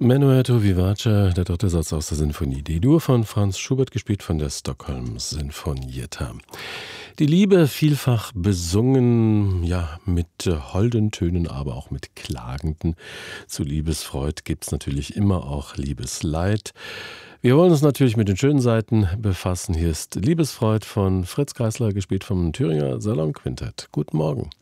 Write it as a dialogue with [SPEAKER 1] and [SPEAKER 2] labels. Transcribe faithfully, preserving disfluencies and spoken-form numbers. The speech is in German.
[SPEAKER 1] Menuetto vivace, der dritte Satz aus der Sinfonie D-Dur von Franz Schubert, gespielt von der Stockholm Sinfonietta. Die Liebe vielfach besungen, ja, mit holden Tönen, aber auch mit klagenden. Zu Liebesfreud gibt es natürlich immer auch Liebesleid. Wir wollen uns natürlich mit den schönen Seiten befassen. Hier ist Liebesfreud von Fritz Kreisler, gespielt vom Thüringer Salonquintett. Guten Morgen.